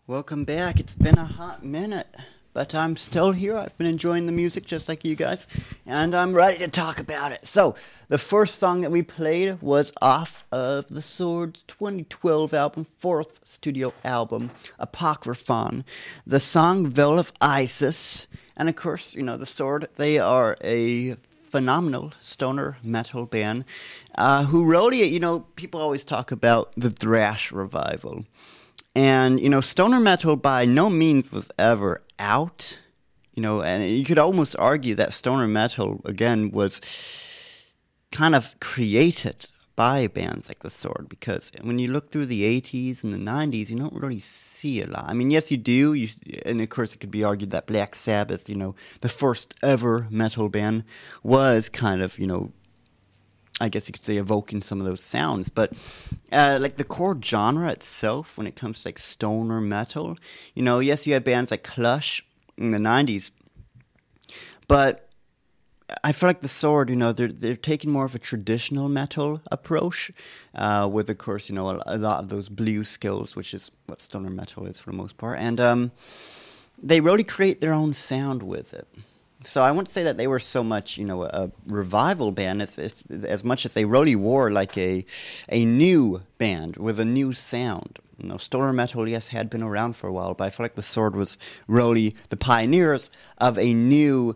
Welcome back. It's been a hot minute, but I'm still here. I've been enjoying the music just like you guys, and I'm ready to talk about it. So, the first song that we played was off of the Sword's 2012 album, fourth studio album, Apocryphon. The song Veil of Isis, and of course, the Sword, they are a phenomenal stoner metal band who really, people always talk about the thrash revival. And, stoner metal by no means was ever out, and you could almost argue that stoner metal, again, was kind of created by bands like The Sword, because when you look through the 80s and the 90s, you don't really see a lot. I mean, yes, you do, and of course it could be argued that Black Sabbath, the first ever metal band, was kind of, I guess you could say evoking some of those sounds, but like the core genre itself, when it comes to like stoner metal, yes, you had bands like Clutch in the 90s, but I feel like The Sword, they're taking more of a traditional metal approach, with of course, a lot of those blues skills, which is what stoner metal is for the most part, and they really create their own sound with it. So I wouldn't say that they were so much, a revival band as much as they really were like a new band with a new sound. Stoner metal, yes, had been around for a while, but I feel like The Sword was really the pioneers of a new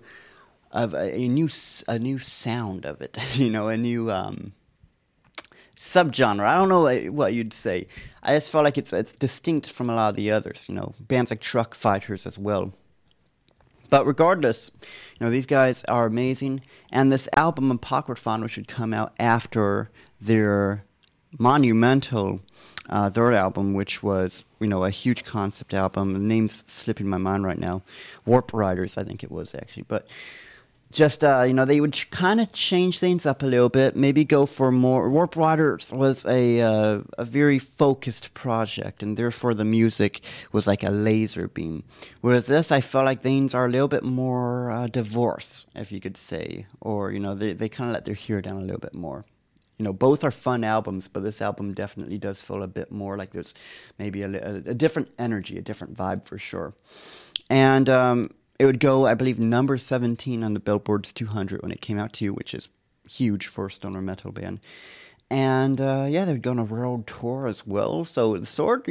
sound of it. A new subgenre. I don't know what you'd say. I just felt like it's distinct from a lot of the others. Bands like Truck Fighters as well. But regardless, these guys are amazing. And this album, Apocryphon, which should come out after their monumental third album, which was, a huge concept album. The name's slipping my mind right now. Warp Riders, I think it was, actually. But just, they would kind of change things up a little bit, maybe go for more. Warp Riders was a very focused project, and therefore the music was like a laser beam. Whereas this, I felt like things are a little bit more diverse, if you could say, or, they kind of let their hair down a little bit more. Both are fun albums, but this album definitely does feel a bit more like there's maybe a different energy, a different vibe for sure. And, it would go, I believe, number 17 on the Billboard's 200 when it came out too, which is huge for a stoner metal band. And, they would go on a world tour as well. So The Sword,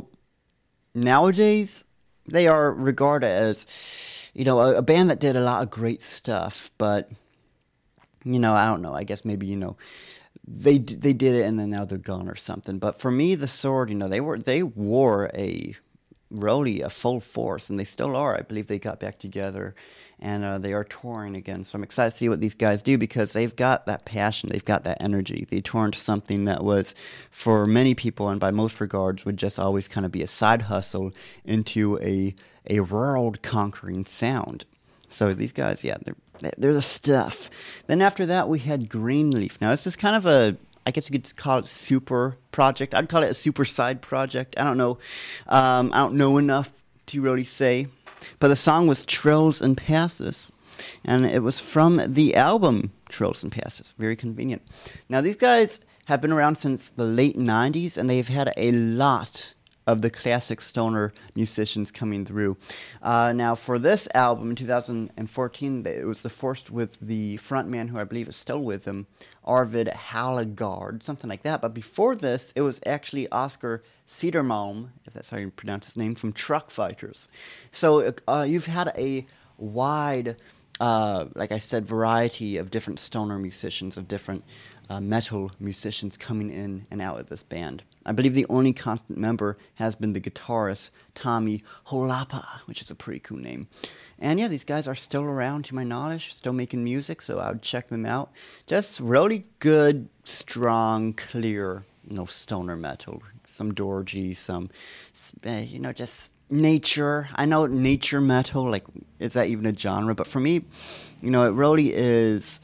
nowadays, they are regarded as, a band that did a lot of great stuff. But, I don't know. I guess maybe, they did it and then now they're gone or something. But for me, The Sword, they wore really a full force, and they still are. I believe they got back together, and they are touring again. So I'm excited to see what these guys do, because they've got that passion, they've got that energy. They turned something that was, for many people, and by most regards, would just always kind of be a side hustle into a world-conquering sound. So these guys, yeah, they're the stuff. Then after that, we had Greenleaf. Now, this is kind of I guess you could call it super project. I'd call it a super side project. I don't know. I don't know enough to really say. But the song was Trills and Passes. And it was from the album Trills and Passes. Very convenient. Now, these guys have been around since the late 90s, and they've had a lot of the classic stoner musicians coming through. Now, for this album in 2014, it was the first with the frontman, who I believe is still with them, Arvid Hallegard, something like that. But before this, it was actually Oscar Cedermalm, if that's how you pronounce his name, from Truck Fighters. So you've had a wide, like I said, variety of different stoner musicians, of different metal musicians coming in and out of this band. I believe the only constant member has been the guitarist Tommy Holapa, which is a pretty cool name. And yeah, these guys are still around, to my knowledge, still making music, so I would check them out. Just really good, strong, clear, stoner metal. Some Dorji, some, just nature. I know nature metal, like, is that even a genre? But for me, it really is,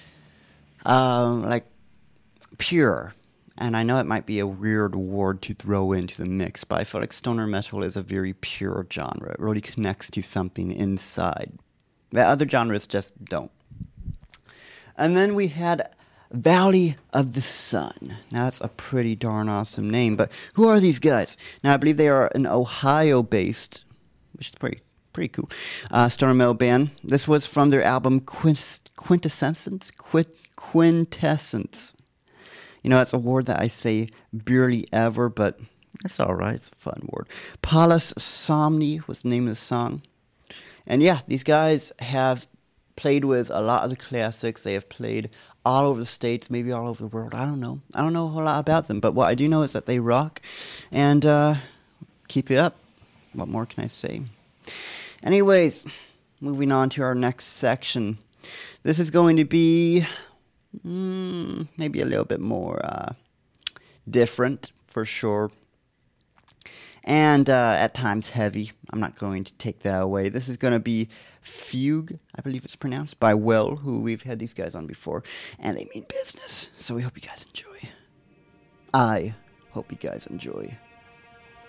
like, pure. And I know it might be a weird word to throw into the mix, but I feel like stoner metal is a very pure genre. It really connects to something inside that other genres just don't. And then we had Valley of the Sun. Now, that's a pretty darn awesome name, but who are these guys? Now, I believe they are an Ohio-based, which is pretty cool, stoner metal band. This was from their album Quintessence. Quintessence. You know, that's a word that I say barely ever, but it's all right. It's a fun word. Palus Somni was the name of the song. And yeah, these guys have played with a lot of the classics. They have played all over the States, maybe all over the world. I don't know. I don't know a whole lot about them, but what I do know is that they rock. And keep it up. What more can I say? Anyways, moving on to our next section. This is going to be maybe a little bit more different, for sure. And at times heavy. I'm not going to take that away. This is going to be Fugue, I believe it's pronounced, by Will, who we've had these guys on before. And they mean business. So we hope you guys enjoy. I hope you guys enjoy.